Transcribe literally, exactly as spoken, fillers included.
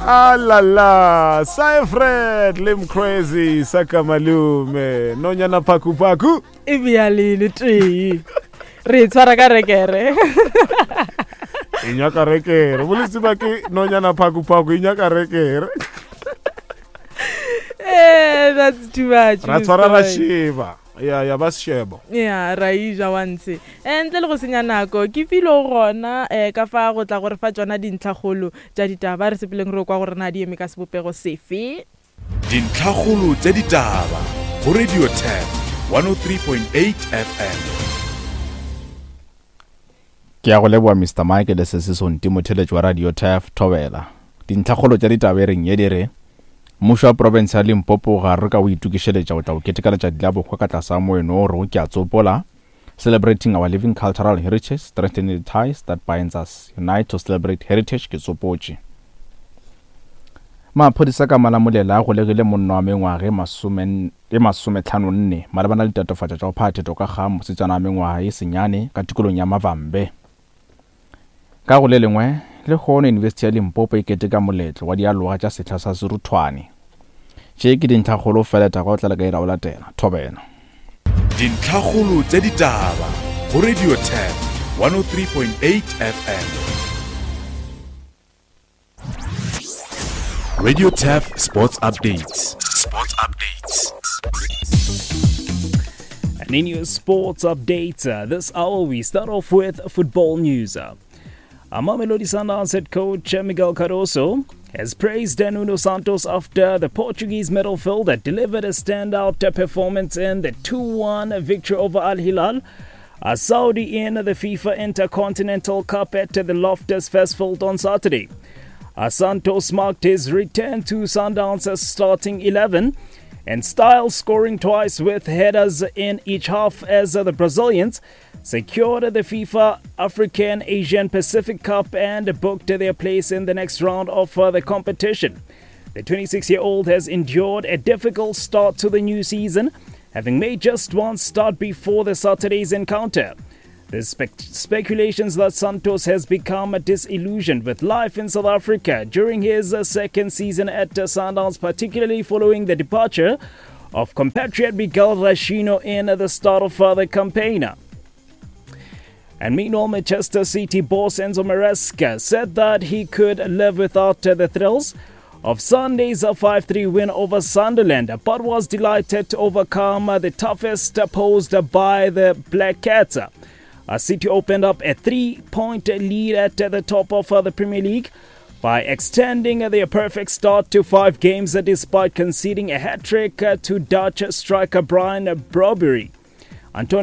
Ah la la, Saifred, lim crazy, saka malume, nonyana paku paku. Ibialili tri. Re tsara ka rekere. Inyaka rekere, bulisi baki nonyana paku paku inyaka rekere. Eh, that's too much. Ratsara ra shiba. Ya ya bas shebo. Yeah, raija wantse. And le go senya nako, ke filo gona eh ka fa go tla gore fa tsona dintlhagolo tsa ditaba re sepeleng re kwa gore na di eme ka sebopego sefe. Dintlhagolo tsa ditaba go Radio Tab one oh three point eight F M. Ke a go leboa Mister Mike le se se son Timotheletsi wa Radio Tab Thobela. Dintlhagolo tsa ditaba e reng ye dire. Mmusho wa province ya Limpopo ga re ka o itukišeletša go tla go ketekela tša dilabo go ka tlasa moeno re go ke a tsopola, celebrating our living cultural heritage, strengthening the ties that binds us, unite to celebrate heritage ke tsopotše. Maphodisa ka Malamolela go legile monna wa mengwaga e masomehlano nne malebana le tatofatša tša go phathetho ka ga mosetsana wa mengwaga e senyane ka tikolong ya Mavambe. Ka go le lengwe le gone University ya Limpopo e keteka moletlo wa dialoga tša sehla sa seruthwane. Tše ke dintlhagolo fela ta go tla ka ira o latela Thobela. Dintlhagolo tsa ditaba go Radio Tab one oh three point eight F M. Radio Tab Sports Updates. Sports Updates. And in your sports updates, uh, this hour we start off with football news. Uh, Mamelodi Sundowns head coach Miguel Cardoso has praised Nuno Santos after the Portuguese midfielder delivered a standout performance in the two one victory over Al Hilal, a Saudi in the FIFA Intercontinental Cup at the Loftus Versfeld on Saturday. Santos marked his return to Sundowns' starting eleven and style, scoring twice with headers in each half as the Brazilians secured the FIFA African Asian Pacific Cup and booked their place in the next round of the competition. The twenty-six-year-old has endured a difficult start to the new season, having made just one start before the Saturday's encounter. There's spe- speculations that Santos has become disillusioned with life in South Africa during his second season at Sundowns, particularly following the departure of compatriot Miguel Rashino in the start of the campaign. And meanwhile, Manchester City boss Enzo Maresca said that he could live without the thrills of Sunday's five three win over Sunderland, but was delighted to overcome the toughest posed by the Black Cats. City opened up a three-point lead at the top of the Premier League by extending their perfect start to five games despite conceding a hat-trick to Dutch striker Brian Brobbery. Antonio